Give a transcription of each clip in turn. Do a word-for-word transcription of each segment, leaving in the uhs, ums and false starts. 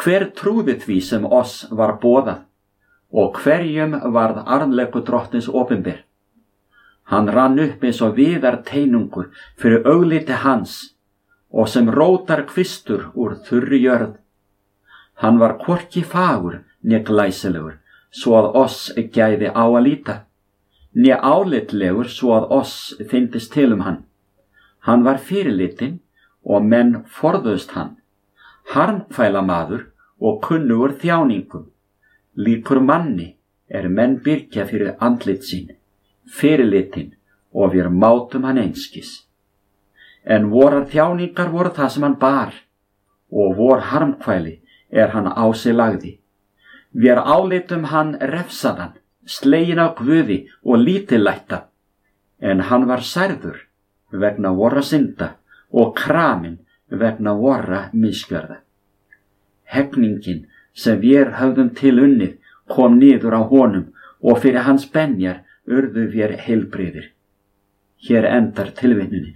Hver trúði því sem oss var boðað, og hverjum varð armleikur drottins opinber. Hann rann upp eins og viðar teinungur fyrir augliti hans, og sem rótar kvistur úr þurri jörð. Hann var hvorki fagur né glæsilegur, svo að oss gæfi á að líta, né álitlegur svo að oss fyndist til um hann. Hann var fyrirlitin og menn forðuðust hann, harmfæla maður og kunnugur þjáningum, líkur manni er menn byrgja fyrir andlit sín, fyrirlitin og við mátum hann einskis. En vorar þjáningar voru það sem hann bar, og vor harmkvæli er hann á sig lagði. Við álitum hann refsaðan, slegin á Guði og lítillætta, en hann var særður vegna vorra synda og kramin vegna vorra misgjörða. Hegningin sem við höfðum til unnið kom niður á honum, og fyrir hans benjar urðu við heilbrigðir. Hér endar tilvitnunin.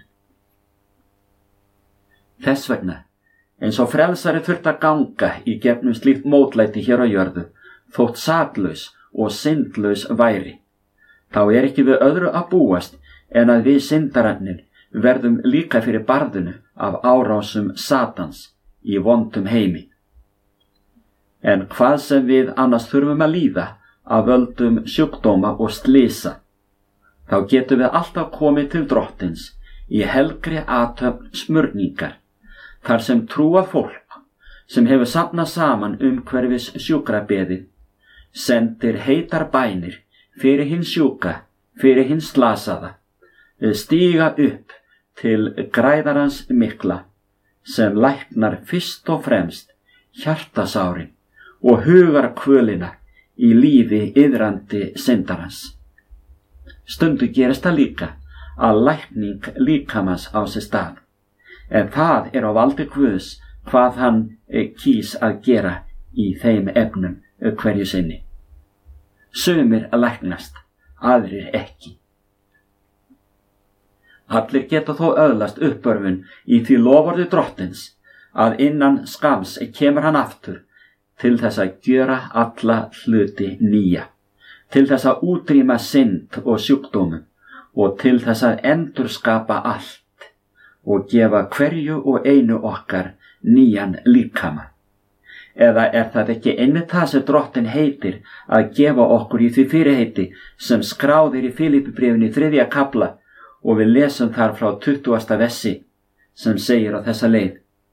Þess vegna, eins og frelsari þurft að ganga í gegnum slíkt mótlæti hér á jörðu, þótt saklaus og syndlaus væri, þá er ekki við öðru að búast en að við syndararnir verðum líka fyrir barðinu af árásum Satans í vondum heimi. En hvað sem við annars þurfum að líða af völdum sjúkdóma og slysa, þá getum við alltaf komið til drottins í helgri athöfn smurningar, þar sem trúað fólk sem hefur safnað saman umhverfis sjúkrabeðið, sendir heitar bænir fyrir hinn sjúka, fyrir hinn slasaða, stíga upp til græðarans mikla, sem læknar fyrst og fremst hjartasárin og hugar kvölina í lífi iðrandi syndarans. Stundu gerist það líka að lækning líkamans á sér stað, en það er á valdi Guðs hvað hann kýs að gera í þeim efnum hverju sinni. Sumir læknast, aðrir ekki. Allir geta þó öðlast uppörfun í því loforði drottins að innan skams kemur hann aftur til þess að gjöra alla hluti nýja, til þess að útrýma synd og sjúkdómum og til þess að endurskapa allt og gefa hverju og einu okkar nýjan líkama. Eða er það ekki einmitt það sem drottin heitir að gefa okkur í því fyrirheiti sem skráðir í Filippibréfinu í þriðja kafla, og við lesum þar frá tuttugasta vessi sem segir á þessa leið: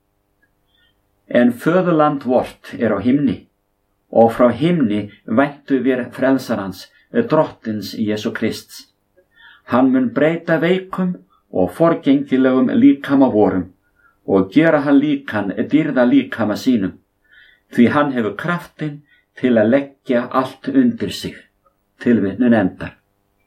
En föðurland vort er á himni, og frá himni væntu við frelsarans, drottins Jesú Krists. Hann mun breyta veikum og forgengilegum líkama vorum og gera hann líkan dýrða líkama sínum, því hann hefur kraftinn til að leggja allt undir sig. Tilvitnun endar.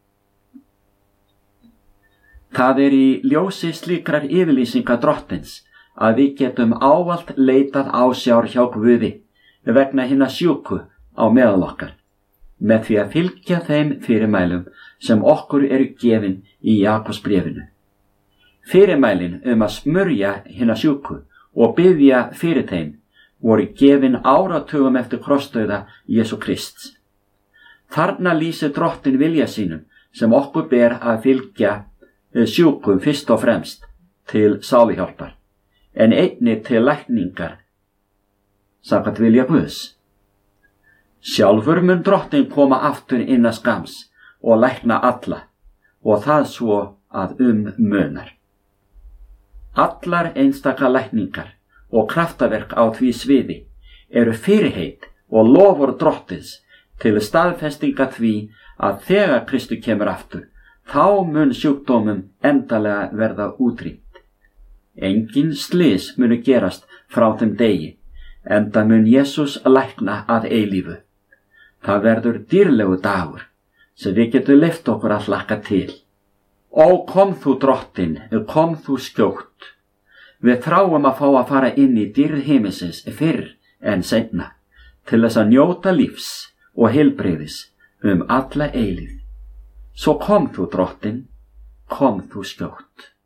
Það er í ljósi slíkrar yfirlýsingar drottins að við getum ávallt leitað ásjár hjá Guði vegna hinna sjúku á meðal okkar, með því að fylgja þeim fyrirmælum sem okkur eru gefin í Jakobsbréfinu. Fyrirmælin um að smurja hinna sjúku og biðja fyrir þeim voru gefin áratugum eftir krossdauða Jesú Krists. Þarna lýsir drottin vilja sínum sem okkur ber að fylgja sjúkum fyrst og fremst til sáluhjálpar, en einnig til lækningar samkvæmt vilja Guðs. Sjálfur mun drottin koma aftur innan skams og lækna alla, og það svo að um munar. Allar einstaka lækningar og kraftaverk á því sviði eru fyrirheit og lofur drottins til staðfestinga því að þegar Kristur kemur aftur, þá mun sjúkdómum endalega verða útrýmt. Engin slys munu gerast frá þeim degi, enda mun Jesús lækna að eilífu. Það verður dýrlegu dagur sem við getum leyft okkur að hlakka til. Ó, kom þú drottin, kom þú skjótt. Við þráum að fá að fara inn í dýrð himinsins fyrr en seinna, til þess að njóta lífs og heilbrigðis um alla eilífð. Svo kom þú drottin, kom þú skjótt.